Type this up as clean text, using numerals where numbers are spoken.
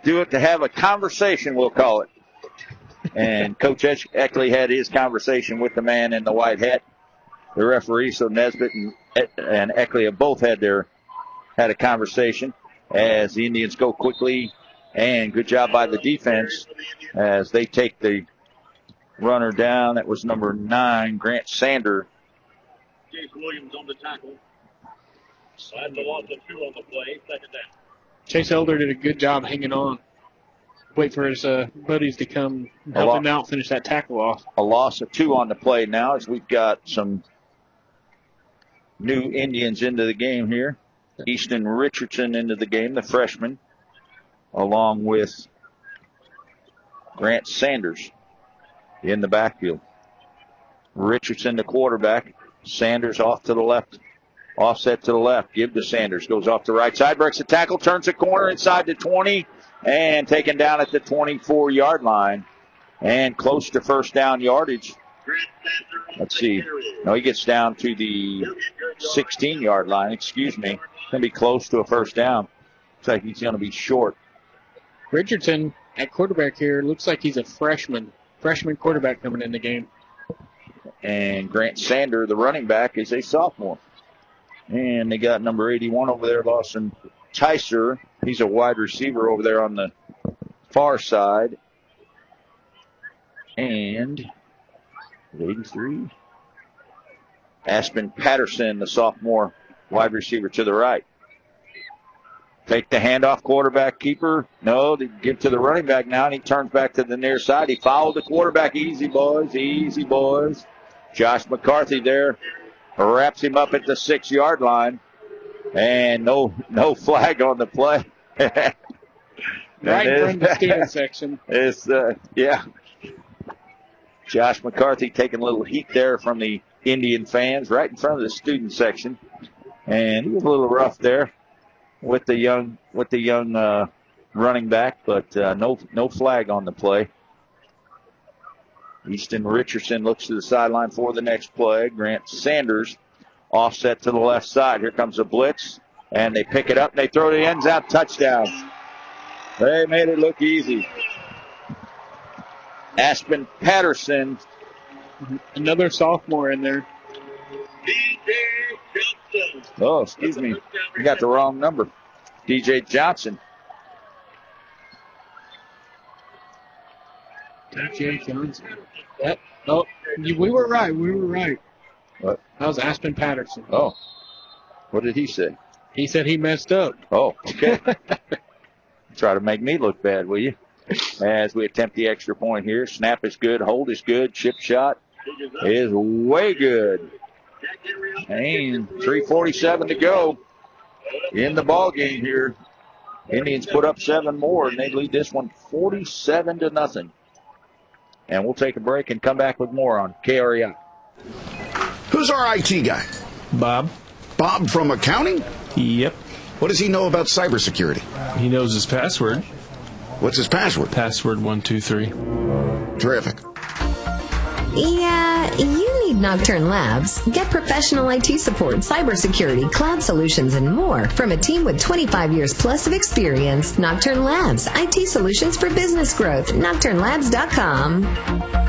do it to have a conversation, we'll call it. And Coach Eckley had his conversation with the man in the white hat. The referee, so Nesbitt and Eckley have both had a conversation as the Indians go quickly. And good job by the defense as they take the runner down. That was number 9, Grant Sander. Chase Williams on the tackle. That's a loss of 2 on the play. Second down. Chase Elder did a good job hanging on. Wait for his buddies to come help him out, finish that tackle off. A loss of 2 on the play now as we've got some new Indians into the game here. Easton Richardson into the game, the freshman, along with Grant Sanders in the backfield. Richardson, the quarterback. Sanders off to the left. Offset to the left. Give to Sanders. Goes off the right side. Breaks the tackle. Turns the corner inside the 20. And taken down at the 24-yard line. And close to first down yardage. Let's see. No, he gets down to the 16-yard line. Excuse me. Going to be close to a first down. Looks like he's going to be short. Richardson at quarterback here looks like he's a freshman quarterback coming in the game. And Grant Sander, the running back, is a sophomore. And they got number 81 over there, Lawson Tyser. He's a wide receiver over there on the far side. And 83. Aspen Patterson, the sophomore wide receiver to the right. Take the handoff, quarterback keeper. No, they give to the running back now, and he turns back to the near side. He fouled the quarterback. Easy, boys. Easy, boys. Josh McCarthy there wraps him up at the 6-yard line. And no flag on the play. Right in the student section. Yeah. Josh McCarthy taking a little heat there from the Indian fans right in front of the student section. And he was a little rough there with the young running back, but no flag on the play. Easton Richardson looks to the sideline for the next play. Grant Sanders offset to the left side. Here comes a blitz, and they pick it up, and they throw the ends out. Touchdown. They made it look easy. Aspen Patterson. Another sophomore in there. Oh, excuse me. You got the wrong number. DJ Johnson. DJ Johnson. We were right. What? That was Aspen Patterson. Oh. What did he say? He said he messed up. Oh, okay. Try to make me look bad, will you? As we attempt the extra point here. Snap is good. Hold is good. Chip shot is way good. And 3:47 to go in the ball game here. Indians put up 7 more, and they lead this one 47-0. And we'll take a break and come back with more on KREI. Who's our IT guy? Bob. Bob from accounting? Yep. What does he know about cybersecurity? He knows his password. What's his password? Password 123. Terrific. Yeah, you need Nocturne Labs. Get professional IT support, cybersecurity, cloud solutions, and more from a team with 25 years plus of experience. Nocturne Labs, IT solutions for business growth. NocturneLabs.com.